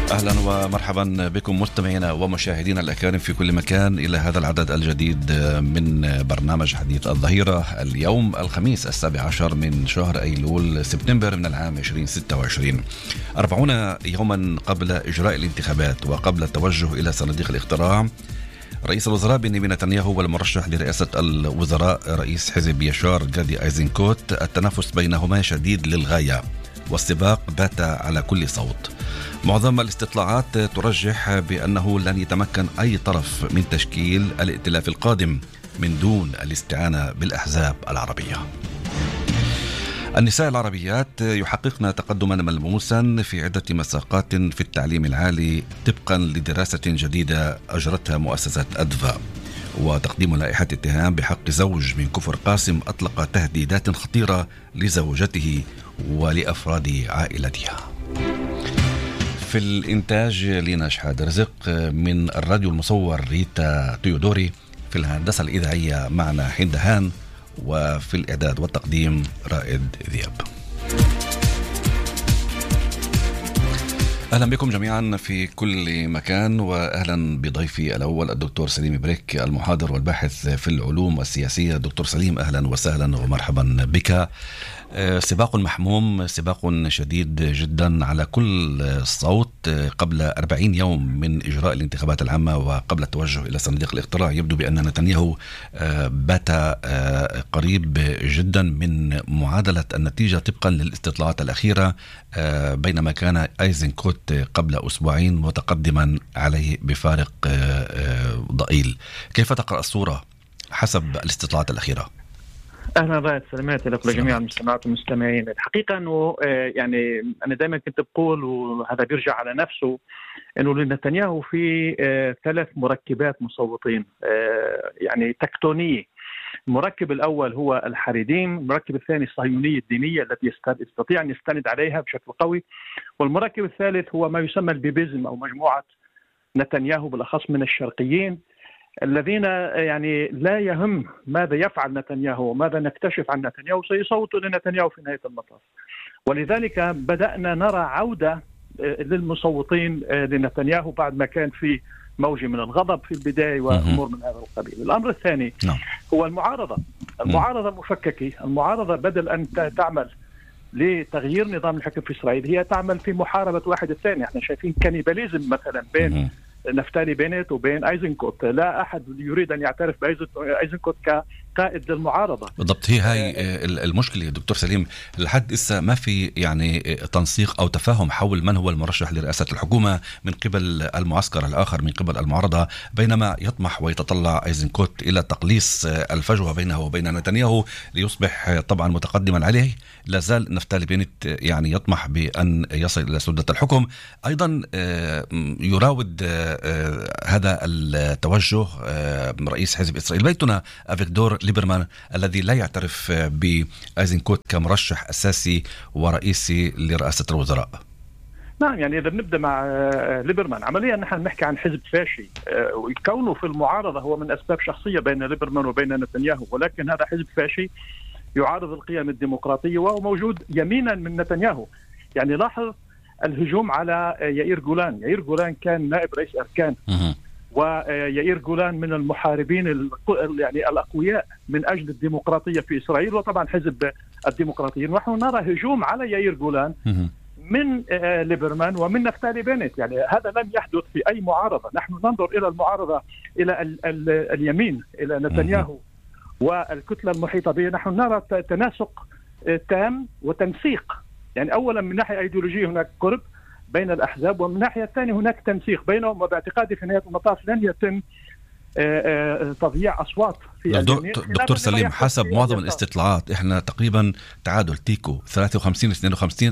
أهلا ومرحبا بكم مستمعينا ومشاهدينا الأكارم في كل مكان إلى هذا العدد الجديد من برنامج حديث الظهيرة. اليوم الخميس 17 من شهر أيلول سبتمبر من العام 2026، 40 يوما قبل إجراء الانتخابات وقبل التوجه إلى صناديق الاقتراع. رئيس الوزراء بنيامين نتنياهو والمرشح لرئاسة الوزراء رئيس حزب يشار جادي أيزنكوت، التنافس بينهما شديد للغاية والسباق بات على كل صوت. معظم الاستطلاعات ترجح بأنه لن يتمكن أي طرف من تشكيل الائتلاف القادم من دون الاستعانة بالأحزاب العربية. النساء العربيات يحققن تقدما ملموسا في عدة مساقات في التعليم العالي طبقا لدراسة جديدة أجرتها مؤسسة أدفا، وتقديم لائحة اتهام بحق زوج من كفر قاسم أطلق تهديدات خطيرة لزوجته ولأفراد عائلتها. في الإنتاج لينا شحاد رزق، من الراديو المصور ريتا تيودوري، في الهندسة الإذاعية معنا حين دهان، وفي الإعداد والتقديم رائد ذياب. أهلا بكم جميعا في كل مكان، وأهلا بضيفي الأول الدكتور سليم بريك، المحاضر والباحث في العلوم السياسية. دكتور سليم أهلا وسهلا ومرحبا بك. سباق محموم، سباق شديد جدا على كل صوت قبل 40 يوم من إجراء الانتخابات العامة وقبل التوجه إلى صناديق الاقتراع. يبدو بأن نتنياهو بات قريب جدا من معادلة النتيجة طبقا للاستطلاعات الأخيرة، بينما كان أيزنكوت قبل أسبوعين متقدما عليه بفارق ضئيل. كيف تقرأ الصورة حسب الاستطلاعات الأخيرة؟ أهلا رائد، سلامات لكم جميع المستمعات والمستمعين. الحقيقة أنه يعني أنا دائما كنت بقول، وهذا بيرجع على نفسه، أنه لنتنياهو في 3 مركبات مصوتين يعني تكتونية. المركب الأول هو الحريديم، المركب الثاني الصهيونية الدينية التي يستطيع أن يستند عليها بشكل قوي، والمركب الثالث هو ما يسمى البيبيزم أو مجموعة نتنياهو بالأخص من الشرقيين، الذين يعني لا يهم ماذا يفعل نتنياهو وماذا نكتشف عن نتنياهو، سيصوتوا لنتنياهو في نهاية المطاف. ولذلك بدأنا نرى عودة للمصوتين لنتنياهو بعد ما كان في موجة من الغضب في البداية وأمور من هذا القبيل. الأمر الثاني هو المعارضة المفككة. المعارضة بدل أن تعمل لتغيير نظام الحكم في إسرائيل، هي تعمل في محاربة واحد الثاني. احنا شايفين كانيباليزم مثلا بين نفتالي بينيت وبين أيزنكوت. لا أحد يريد أن يعترف بأيزنكوت كقائد للمعارضة. بالضبط، هي المشكلة دكتور سليم. لحد إسا ما في يعني تنسيق أو تفاهم حول من هو المرشح لرئاسة الحكومة من قبل المعسكر الآخر، من قبل المعارضة، بينما يطمح ويتطلع أيزنكوت إلى تقليص الفجوة بينه وبين نتنياهو ليصبح طبعا متقدما عليه. لازال نفتالي بينيت يعني يطمح بأن يصل إلى سدة الحكم. أيضا يراود هذا التوجه رئيس حزب إسرائيل بيتنا أفيغدور ليبرمان، الذي لا يعترف بأيزنكوت كمرشح أساسي ورئيسي لرئاسة الوزراء. نعم، يعني إذا بنبدأ مع ليبرمان، عمليا نحن نحكي عن حزب فاشي، وكونه في المعارضة هو من أسباب شخصية بين ليبرمان وبين نتنياهو، ولكن هذا حزب فاشي يعارض القيم الديمقراطية وهو موجود يمينا من نتنياهو. يعني لاحظ الهجوم على يائير جولان. يائير جولان كان نائب رئيس أركان، ويائير جولان من المحاربين يعني الأقوياء من أجل الديمقراطية في إسرائيل، وطبعا حزب الديمقراطيين. ونحن نرى هجوم على يائير جولان من ليبرمان ومن نفتالي بينيت. يعني هذا لم يحدث في أي معارضة. نحن ننظر إلى المعارضة إلى اليمين، إلى نتنياهو والكتلة المحيطة به. نحن نرى تناسق تام وتنسيق. يعني أولا من ناحية أيديولوجية هناك قرب بين الأحزاب، ومن ناحية الثانية هناك تنسيق بينهم، وباعتقادي في نهاية المطاف لن يتم تضييع أصوات في دكتور سليم، حسب معظم الاستطلاعات احنا تقريبا تعادل تيكو 53-52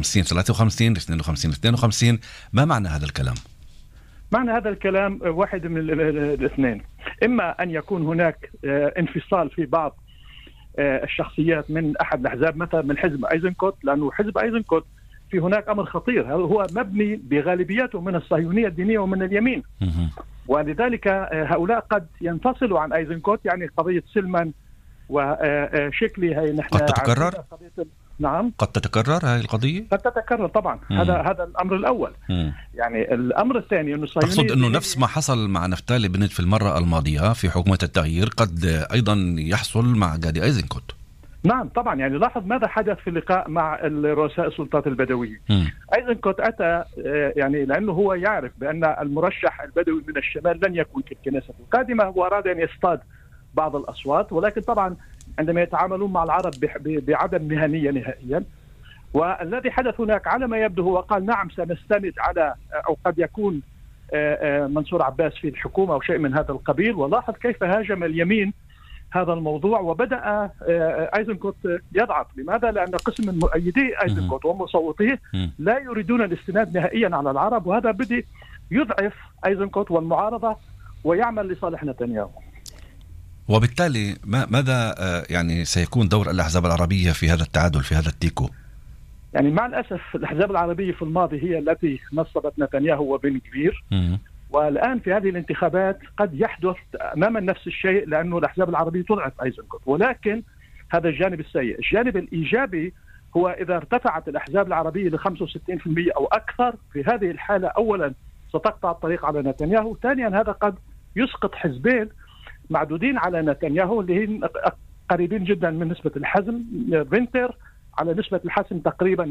54-53 53-52. ما معنى هذا الكلام؟ معنى هذا الكلام واحد من الاثنين: إما أن يكون هناك انفصال في بعض الشخصيات من أحد الأحزاب، مثلا من حزب أيزنكوت، لأنه حزب أيزنكوت في هناك أمر خطير، هو مبني بغالبيته من الصهيونية الدينية ومن اليمين، ولذلك هؤلاء قد ينفصلوا عن أيزنكوت. يعني قضية سلمان وشكلي هي نحن قد تتكرر. نعم قد تتكرر هذه القضية؟ قد تتكرر طبعا. هذا الأمر الأول. يعني الأمر الثاني أنه تقصد أنه نفس ما حصل مع نفتالي بنت في المرة الماضية في حكومة التغيير قد أيضا يحصل مع غادي أيزنكوت؟ نعم طبعا. يعني لاحظ ماذا حدث في اللقاء مع رؤساء السلطات البدوية. أيزنكوت أتى يعني لأنه هو يعرف بأن المرشح البدوي من الشمال لن يكون في الكنيسة القادمة، وأراد أن يصطاد بعض الأصوات، ولكن طبعا عندما يتعاملون مع العرب بعدم مهنية نهائيا. والذي حدث هناك على ما يبدو هو قال نعم سنستند على، أو قد يكون منصور عباس في الحكومة أو شيء من هذا القبيل. ولاحظ كيف هاجم اليمين هذا الموضوع، وبدأ أيزنكوت يضعف. لماذا؟ لأن قسم من مؤيدي أيزنكوت ومصوتيه لا يريدون الاستناد نهائيا على العرب، وهذا بدأ يضعف أيزنكوت والمعارضة ويعمل لصالح نتنياهو. وبالتالي ماذا يعني سيكون دور الأحزاب العربية في هذا التعادل، في هذا التيكو؟ يعني مع الأسف الأحزاب العربية في الماضي هي التي نصبت نتنياهو وبن كبير، والآن في هذه الانتخابات قد يحدث أماما نفس الشيء، لأنه الأحزاب العربية تضعف أيزنكوت. ولكن هذا الجانب السيء. الجانب الإيجابي هو إذا ارتفعت الأحزاب العربية ل 65% أو أكثر، في هذه الحالة أولا ستقطع الطريق على نتنياهو، ثانيا هذا قد يسقط حزبين معدودين على نتنياهو اللي هم قريبين جدا من نسبة الحزم. فينتر على نسبة الحسم تقريبا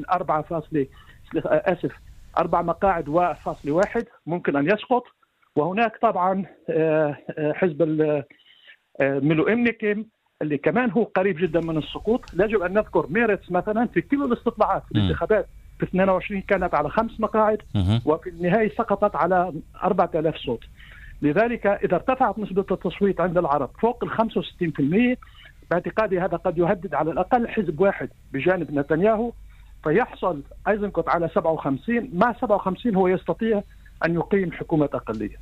4 مقاعد و1 ممكن أن يسقط. وهناك طبعا حزب ميلو إمنيكيم اللي كمان هو قريب جدا من السقوط. يجب أن نذكر ميرتس مثلا في كل الاستطلاعات في الانتخابات في 22 كانت على 5 مقاعد، وفي النهاية سقطت على 4000 صوت. لذلك إذا ارتفعت نسبة التصويت عند العرب فوق 65%، باعتقادي هذا قد يهدد على الأقل حزب واحد بجانب نتنياهو، فيحصل أيزنكوت على 57. مع 57 هو يستطيع أن يقيم حكومة أقلية.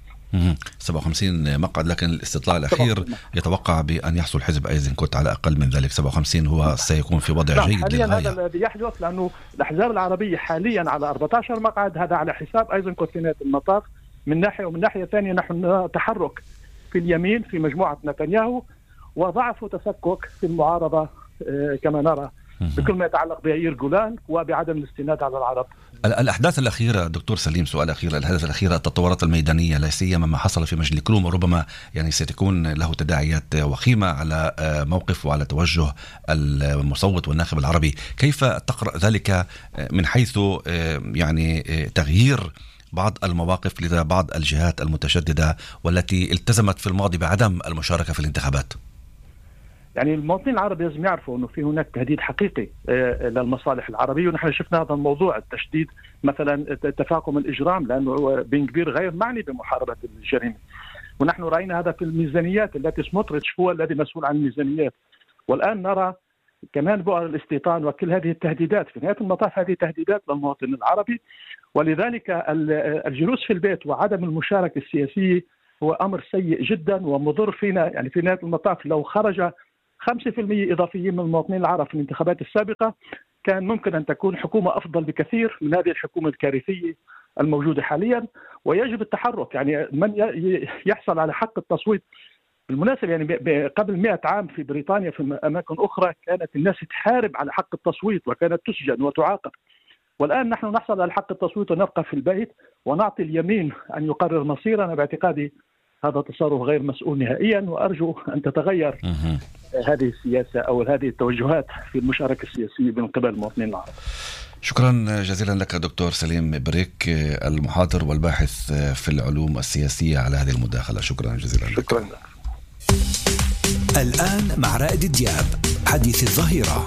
57 مقعد، لكن الاستطلاع الأخير يتوقع بأن يحصل حزب أيزنكوت على أقل من ذلك. 57 هو سيكون في وضع جيد حاليا للغاية. هذا الذي يحدث، لأنه الأحزاب العربية حاليا على 14 مقعد، هذا على حساب أيزنكوت في نهاية المطاف من ناحية، ومن ناحية ثانية نحن تحرك في اليمين في مجموعة نتنياهو، وضعف وتفكك في المعارضة كما نرى بكل ما يتعلق بيائير جولان وبعدم الاستناد على العرب. الأحداث الأخيرة دكتور سليم، سؤال أخير، الأحداث الأخيرة التطورات الميدانية لا سيما ما حصل في مجلس كروم، وربما يعني ستكون له تداعيات وخيمة على موقف وعلى توجه المصوت والناخب العربي. كيف تقرأ ذلك من حيث يعني تغيير بعض المواقف لدى بعض الجهات المتشددة والتي التزمت في الماضي بعدم المشاركة في الانتخابات؟ يعني المواطنين العرب لازم يعرفوا أنه في هناك تهديد حقيقي للمصالح العربية، ونحن شفنا هذا الموضوع، التشديد مثلا تفاقم الإجرام، لأنه بن كبير غير معني بمحاربة الجريمة، ونحن رأينا هذا في الميزانيات التي سموتريتش هو الذي مسؤول عن الميزانيات. والآن نرى كمان بؤر الاستيطان وكل هذه التهديدات. في نهاية المطاف هذه تهديدات للمواطن العربي، ولذلك الجلوس في البيت وعدم المشاركة السياسية هو أمر سيء جدا ومضر فينا. يعني في نهاية المطاف لو خرج 5% إضافيين من المواطنين العرب في الانتخابات السابقة كان ممكن أن تكون حكومة أفضل بكثير من هذه الحكومة الكارثية الموجودة حاليا. ويجب التحرك، يعني من يحصل على حق التصويت. بالمناسبة يعني قبل 100 عام في بريطانيا في أماكن أخرى كانت الناس تحارب على حق التصويت وكانت تسجن وتعاقب، والآن نحن نحصل على حق التصويت ونبقى في البيت ونعطي اليمين أن يقرر مصيرنا. باعتقادي هذا تصرف غير مسؤول نهائيا، وأرجو أن تتغير هذه السياسة أو هذه التوجهات في المشاركة السياسية من قبل المواطنين العرب. شكرا جزيلا لك دكتور سليم بريك، المحاضر والباحث في العلوم السياسية، على هذه المداخلة. شكرا جزيلا لك. شكرا لك. الآن مع رائد دياب حديث الظهيرة.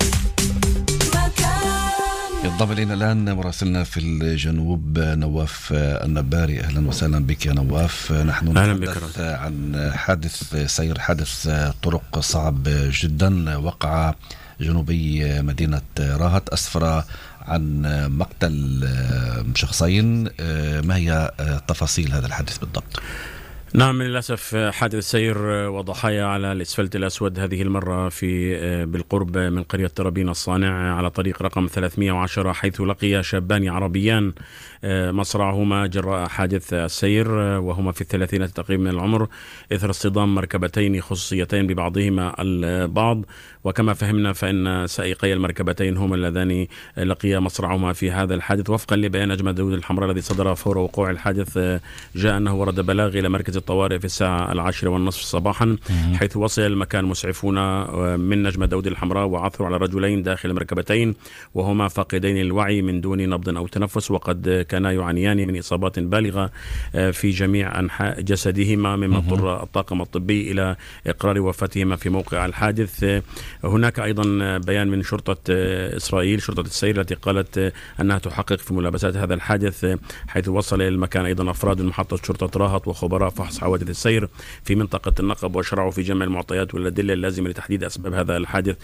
ينضم إلينا الآن مراسلنا في الجنوب نواف النباري. أهلا وسهلا بك يا نواف. نحن نتحدث عن حادث طرق صعب جدا وقع جنوبي مدينة راهط، أسفر عن مقتل شخصين. ما هي تفاصيل هذا الحادث بالضبط؟ نعم، للأسف حادث سير وضحايا على الإسفلت الأسود، هذه المرة بالقرب من قرية ترابين الصانع على طريق رقم 310، حيث لقي شابان عربيان مصرعهما جراء حادث السير وهما في 30 تقريبا من العمر إثر اصطدام مركبتين خصوصيتين ببعضهما البعض. وكما فهمنا فإن سائقي المركبتين هما اللذان لقيا مصرعهما في هذا الحادث. وفقا لبيان أجمد داود الحمراء الذي صدر فور وقوع الحادث، جاء أنه ورد بلاغ إلى مركز الطوارئ في الساعة 10:30 صباحا، حيث وصل المكان مسعفون من نجمة داود الحمراء وعثروا على رجلين داخل المركبتين وهما فاقدين الوعي من دون نبض أو تنفس، وقد كانا يعانيان من إصابات بالغة في جميع أنحاء جسدهما، مما اضطر الطاقم الطبي إلى إقرار وفاتهما في موقع الحادث. هناك أيضا بيان من شرطة إسرائيل، شرطة السير، التي قالت أنها تحقق في ملابسات هذا الحادث، حيث وصل إلى المكان أيضا أفراد من محطة شرطة راهط وخبراء فحص حوادث السير في منطقة النقب، وشرعوا في جمع المعطيات والأدلة اللازمة لتحديد أسباب هذا الحادث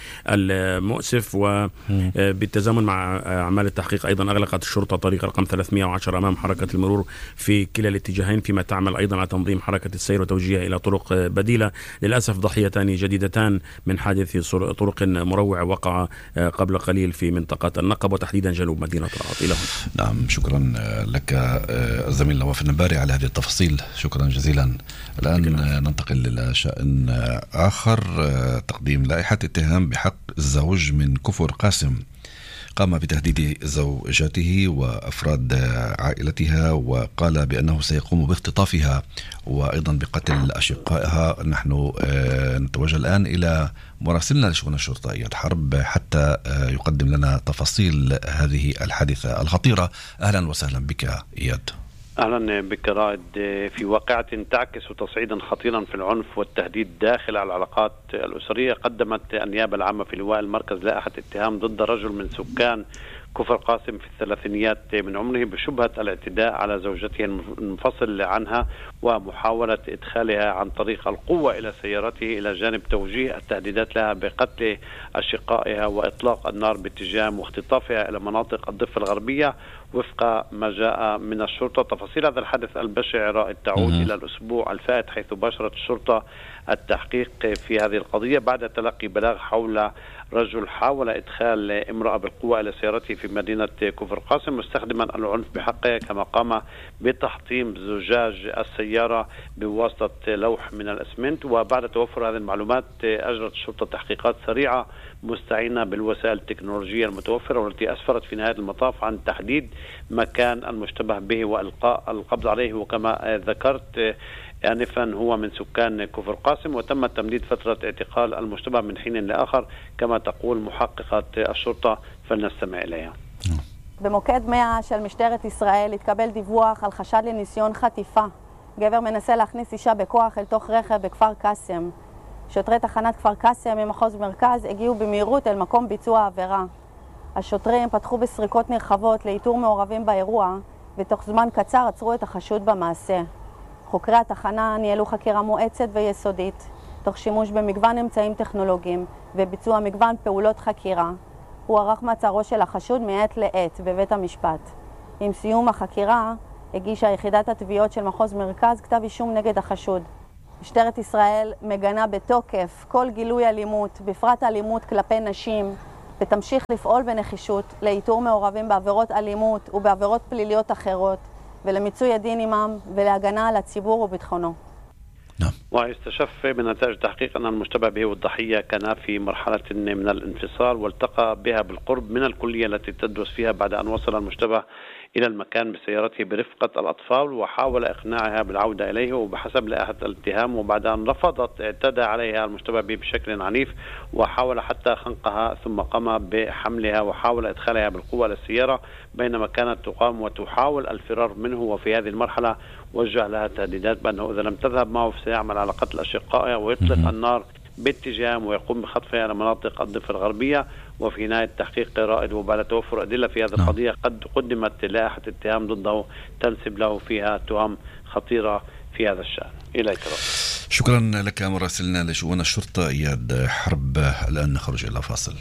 المؤسف. وبالتزامن مع أعمال التحقيق أيضا أغلقت الشرطة طريق رقم 310 أمام حركة المرور في كلا الاتجاهين، فيما تعمل أيضا على تنظيم حركة السير وتوجيهها إلى طرق بديلة. للأسف ضحيتان جديدتان من حادث طرق مروع وقع قبل قليل في منطقة النقب وتحديدا جنوب مدينة راهط. إلى هنا. نعم، شكرا لك الزميل نواف النباري على هذه التفاصيل، شكرا جزيلا. الآن ننتقل إلى شأن آخر، تقديم لائحة اتهام بحق الزوج من كفر قاسم قام بتهديد زوجته وأفراد عائلتها، وقال بأنه سيقوم باختطافها وأيضا بقتل أشقائها. نحن نتوجه الآن إلى مراسلنا لشؤون الشرطة إياد حرب حتى يقدم لنا تفاصيل هذه الحادثة الخطيرة. أهلا وسهلا بك إياد. أهلا بك رائد. في واقعة تعكس تصعيدا خطيرا في العنف والتهديد داخل العلاقات الأسرية، قدمت النيابة العامة في لواء المركز لائحة اتهام ضد رجل من سكان كفر قاسم في الثلاثينيات من عمره بشبهة الاعتداء على زوجته المنفصل عنها ومحاولة إدخالها عن طريق القوة إلى سيارته، إلى جانب توجيه التهديدات لها بقتل أشقائها وإطلاق النار باتجاه واختطافها إلى مناطق الضفة الغربية وفق ما جاء من الشرطة. تفاصيل هذا الحدث البشع رائد تعود إلى الأسبوع الفائت، حيث باشرت الشرطة التحقيق في هذه القضية بعد تلقي بلاغ حول رجل حاول إدخال امرأة بالقوة إلى سيارته في مدينة كفر قاسم مستخدما العنف بحقه، كما قام بتحطيم زجاج السيارة بواسطة لوح من الأسمنت. وبعد توفر هذه المعلومات أجرت الشرطة تحقيقات سريعة مستعينة بالوسائل التكنولوجية المتوفرة، والتي أسفرت في نهاية المطاف عن تحديد مكان المشتبه به وإلقاء القبض عليه. وكما ذكرت آنفا هو من سكان كفر قاسم، وتم تمديد فترة اعتقال المشتبه من حين لآخر كما תקול محققת השורטה, فلנستמע אליה. במוקד 100 של משטרת ישראל התקבל דיווח על חשד לניסיון חטיפה. גבר מנסה להכניס אישה בכוח אל תוך רכב בכפר קאסם. שוטרי תחנת כפר קאסם ממחוז מרכז הגיעו במהירות אל מקום ביצוע העבירה. השוטרים פתחו בסריקות נרחבות לאיתור מעורבים באירוע, ותוך זמן קצר עצרו את החשוד במעשה. חוקרי התחנה ניהלו חקירה מואצת ויסודית, תוך שימוש במגוון אמצעים טכנולוגיים וביצוע מגוון פעולות חקירה. הוא ערך מעצרו של החשוד מעת לעת בבית המשפט. עם סיום החקירה הגישה יחידת התביעות של מחוז מרכז כתב אישום נגד החשוד. משטרת ישראל מגנה בתוקף כל גילוי אלימות, בפרט אלימות כלפי נשים, ותמשיך לפעול בנחישות לאיתור מעורבים בעבירות אלימות ובעבירות פליליות אחרות, ולמיצוי הדין עמם ולהגנה על הציבור וביטחונו. واستشف بنتائج التحقيق أن المشتبه به والضحية كان في مرحلة من الانفصال، والتقى بها بالقرب من الكلية التي تدرس فيها بعد أن وصل المشتبه إلى المكان بسيارته برفقة الأطفال، وحاول إقناعها بالعودة إليه. وبحسب لائحة الاتهام وبعد أن رفضت اعتدى عليها المشتبه به بشكل عنيف وحاول حتى خنقها، ثم قام بحملها وحاول إدخالها بالقوة للسيارة بينما كانت تقام وتحاول الفرار منه. وفي هذه المرحلة وجه لها تهديدات بأنه إذا لم تذهب معه سيعمل على قتل أشقائها ويطلق النار باتجاههم ويقوم بخطفها إلى مناطق الضفة الغربية. وفي نهاية تحقيق رائد وبعد توفر أدلة في هذه القضية قد قدمت لائحة اتهام ضده تنسب له فيها تهم خطيرة في هذا الشأن. إليك رائد. شكرا لك مراسلنا لشؤون الشرطة إياد حرب. الآن نخرج إلى فاصل.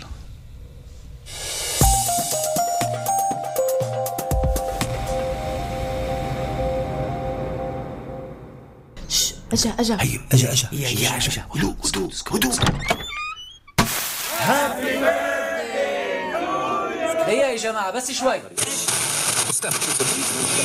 أجا هدوء هيا يا جماعة بس شوي.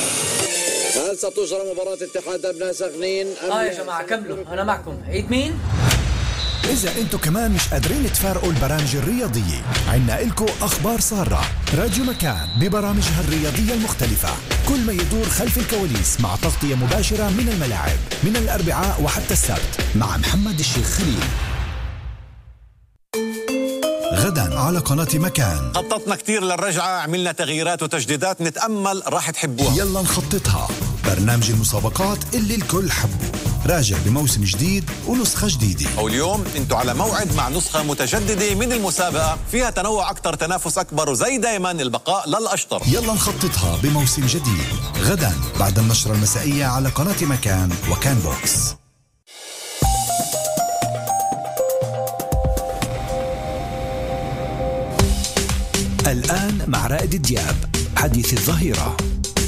هل ستجرى مباراة اتحاد أبناء سخنين؟ يا جماعة كملوا، أنا معكم. عيد مين؟ إذا أنتوا كمان مش قادرين تفارقوا البرامج الرياضية، عنا إلكو أخبار سارة. راديو مكان ببرامجها الرياضية المختلفة، كل ما يدور خلف الكواليس مع تغطية مباشرة من الملاعب من الأربعاء وحتى السبت مع محمد الشيخ خليل. غدا على قناة مكان خططنا كتير للرجعة، عملنا تغييرات وتجديدات، نتأمل راح تحبوها. يلا نخططها. برنامج المسابقات اللي الكل حبه راجع بموسم جديد ونسخة جديدة. واليوم انتوا على موعد مع نسخة متجددة من المسابقة، فيها تنوع أكتر، تنافس أكبر، وزي دايما البقاء للأشطر. يلا نخططها بموسم جديد غدا بعد النشرة المسائية على قناة مكان وكان بوكس. الآن مع رائد دياب حديث الظهيرة.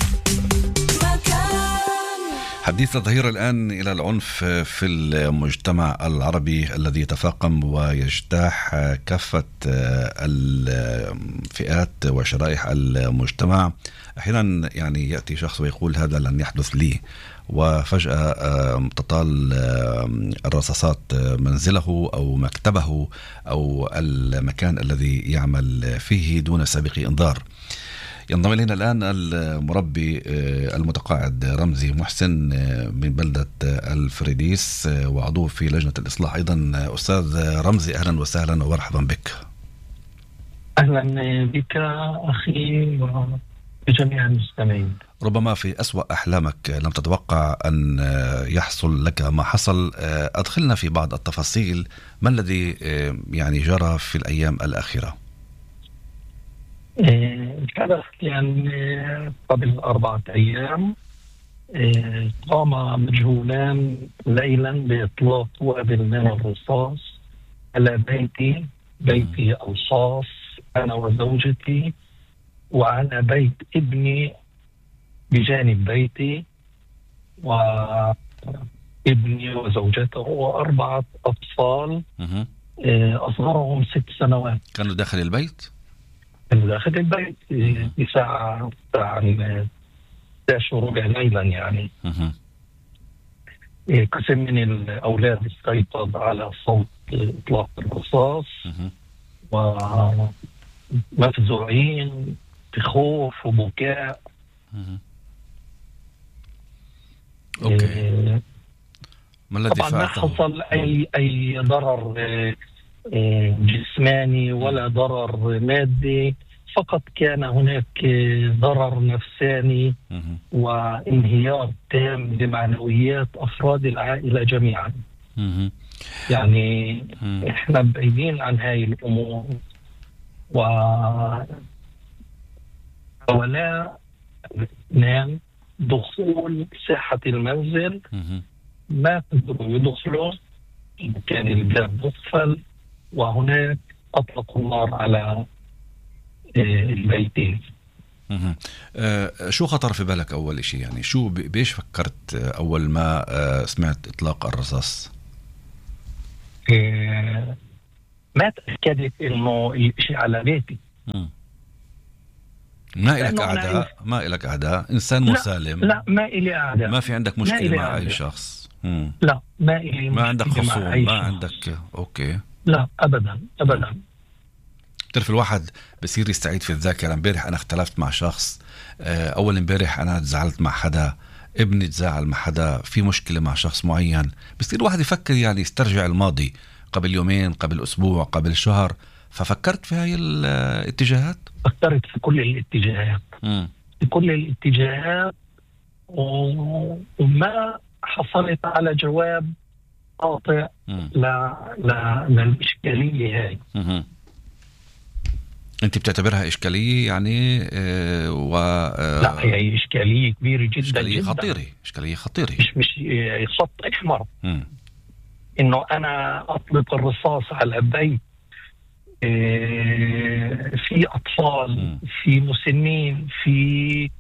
حديث الظهيرة الآن إلى العنف في المجتمع العربي الذي يتفاقم ويجتاح كافة الفئات وشرائح المجتمع. أحيانا يعني يأتي شخص ويقول هذا لن يحدث لي، وفجأة تطال الرصاصات منزله أو مكتبه أو المكان الذي يعمل فيه دون سابق إنذار. ينضم إلينا الآن المربي المتقاعد رمزي محسن من بلدة الفريديس وعضو في لجنة الإصلاح أيضا. أستاذ رمزي أهلا وسهلا ومرحبا بك. أهلا بك أخي وبجميع المستمعين. ربما في أسوأ أحلامك لم تتوقع أن يحصل لك ما حصل. أدخلنا في بعض التفاصيل، ما الذي يعني جرى في الأيام الأخيرة؟ الحدث كان قبل 4 أيام. قام مجهولان ليلا بإطلاق وابل من الرصاص على بيتي الخاص أنا وزوجتي، وعلى بيت ابني بجانب بيتي، وابني وزوجته و4 أطفال أصغرهم 6 سنوات. كانوا داخل البيت؟ داخل البيت في ساعة 11:15 ليلا يعني. قسم من الأولاد استيقظ على صوت إطلاق الرصاص ومفزوعين بخوف وبكاء. أوكي. ما الذي طبعا ما حصل أي ضرر جسماني ولا ضرر مادي، فقط كان هناك ضرر نفساني وانهيار تام لمعنويات أفراد العائلة جميعا. يعني احنا بعيدين عن هاي الأمور، ولا نام دخول ساحة المنزل، ما قدروا يدخلوا، كان الباب مقفل، وهناك أطلقوا النار على البيتين. شو خطر في بالك أول شيء؟ يعني شو بيش فكرت أول ما سمعت إطلاق الرصاص؟ ما تأكدت إنه الشيء على بيتي. ما إلك أعداء إنسان مسالم؟ لا ما إلي أعداء. ما في عندك مشكلة مع أي شخص؟ لا ما إلي، ما عندك خصوم، ما عندك. أوكي. لا أبدا. تعرف الواحد بصير يستعيد في الذاكرة. امبارح أنا اختلفت مع شخص، أول امبارح أنا تزعلت مع حدا، ابني تزاعل مع حدا، في مشكلة مع شخص معين. بصير الواحد يفكر يعني يسترجع الماضي قبل يومين، قبل أسبوع، قبل شهر. ففكرت في هاي الاتجاهات؟ فكرت في كل الاتجاهات. في كل الاتجاهات وما حصلت على جواب قاطع للإشكالية هاي. أنت بتعتبرها إشكالية يعني لا هي إشكالية كبيرة جدا، إشكالية خطيرة، مش خط أحمر. إنه أنا أطلق الرصاص على بيت في أطفال، في مسنين، في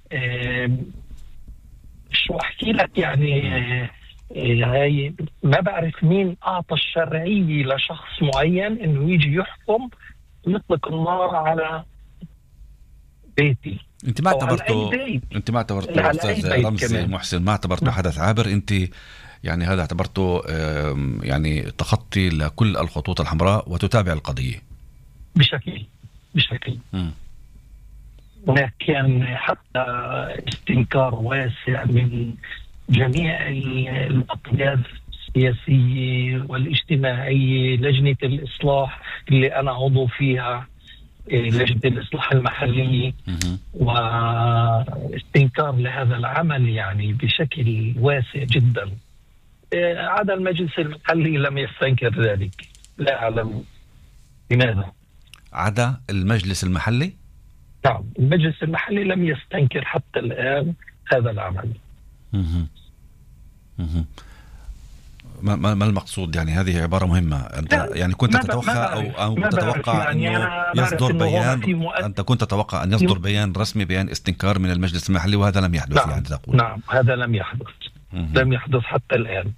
شو أحكي لك يعني. هاي ما بعرف مين أعطى الشرعية لشخص معين إنه يجي يحكم يطلق النار على بيتي. انت ما اعتبرته استاذ رمزي محسن، ما اعتبرته حدث عابر، انت يعني هذا اعتبرته يعني تخطي لكل الخطوط الحمراء وتتابع القضية بشكل هناك كان حتى استنكار واسع من جميع الأطياف السياسية والاجتماعية، لجنة الإصلاح اللي أنا عضو فيها، لجنة الإصلاح المحلي، واستنكار لهذا العمل يعني بشكل واسع جدا. عدا المجلس المحلي لم يستنكر ذلك، لا أعلم لماذا. عدا المجلس المحلي؟ نعم، المجلس المحلي لم يستنكر حتى الآن هذا العمل. ما المقصود؟ يعني هذه عبارة مهمة. أنت يعني كنت تتوقع أو تتوقع أنه يصدر بيان، أنت كنت تتوقع أن يصدر بيان رسمي، بيان استنكار من المجلس المحلي، وهذا لم يحدث. نعم. يعني تقول نعم، هذا لم يحدث. لم يحدث حتى الآن.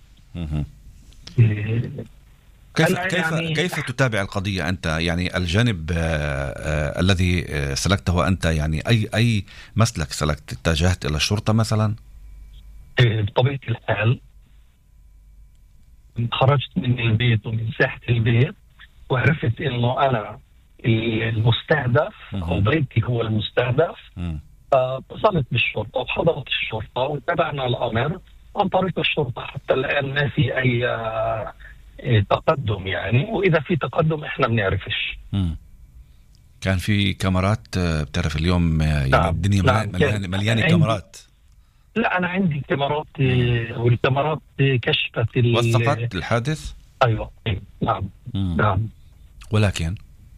كيف تتابع القضية أنت؟ يعني الجانب الذي سلكته أنت، يعني أي مسلك سلكت؟ اتجهت إلى الشرطة مثلا؟ بطبيعة الحال خرجت من البيت ومن ساحة البيت وعرفت إنه أنا المستهدف أو بيتي هو المستهدف. فاتصلت بالشرطة وحضرت الشرطة وتابعنا الأمر عن طريق الشرطة. حتى الآن ما في أي تقدم يعني، وإذا في تقدم إحنا بنعرفش. كان في كاميرات، بتعرف اليوم يعني الدنيا مليانة كاميرات. لا، أنا عندي كاميرات، والكاميرات كشفت وثقت الحادث. أيوة. نعم. نعم. ولكن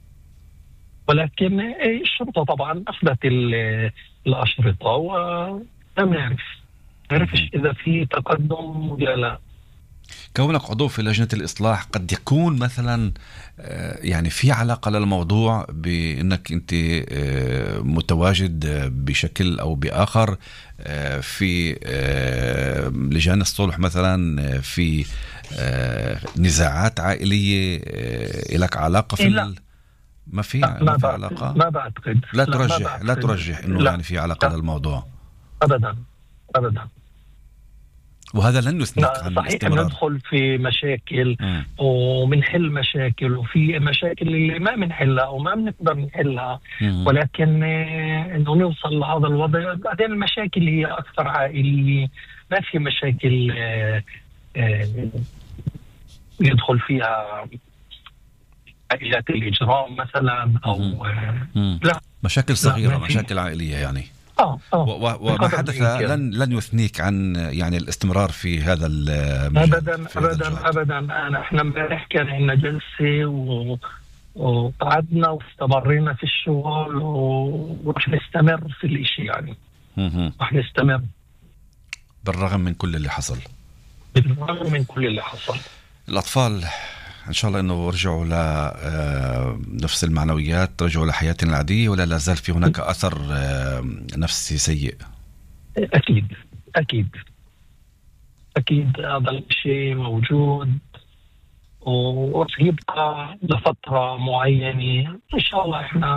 الشرطة طبعا أخذت الأشرطة ولم نعرفش إذا في تقدم ولا لا. كونك عضو في لجنة الإصلاح، قد يكون مثلا يعني في علاقة للموضوع بأنك أنت متواجد بشكل أو بآخر في لجان الصلح مثلا، في نزاعات عائلية لك علاقة في ما في علاقة؟ ما بعتقد. لا ترجح إنه يعني في علاقة للموضوع أبدا. وهذا لن يثنيك عن الاستمرار. ندخل في مشاكل ومنحل مشاكل، وفي مشاكل اللي ما بنحلها وما بنقدر نحلها، ولكن انه نوصل لهذا الوضع. بعدين المشاكل هي اكثر عائلية، ما في مشاكل يدخل فيها عائلات الإجرام مثلا أو لا، مشاكل صغيرة، مشاكل عائلية يعني. وما حدث لن يثنيك عن يعني الاستمرار في هذا المجال. أبدا. احنا امبارح كان عندنا جلسة وقعدنا واستمرينا في الشغل ورح نستمر في الاشي يعني. رح نستمر بالرغم من كل اللي حصل. الأطفال إن شاء الله إنه رجعوا لنفس المعنويات، رجعوا لحياتنا العادية، ولا لا زال في هناك أثر نفسي سيء؟ أكيد هذا الشيء موجود وسيبقى لفترة معينة إن شاء الله. إحنا